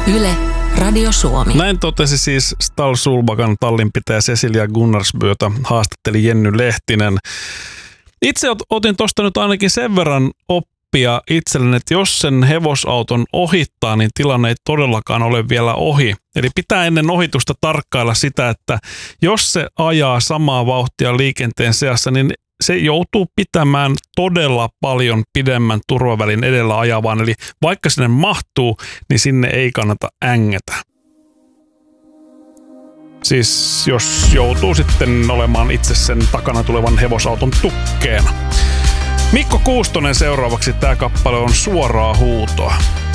Yle, Radio Suomi. Näin totesi siis Stall Solbakan tallinpitäjä Cecilia Gunnarsbyötä haastatteli Jenny Lehtinen. Itse otin tuosta nyt ainakin sen verran oppia itselleni, että jos sen hevosauton ohittaa, niin tilanne ei todellakaan ole vielä ohi. Eli pitää ennen ohitusta tarkkailla sitä, että jos se ajaa samaa vauhtia liikenteen seassa, niin se joutuu pitämään todella paljon pidemmän turvavälin edellä ajavaan. Eli vaikka sinne mahtuu, niin sinne ei kannata ängätä. Siis jos joutuu sitten olemaan itse sen takana tulevan hevosauton tukkeena. Mikko Kuustonen seuraavaksi. Tämä kappale on Suoraa huutoa.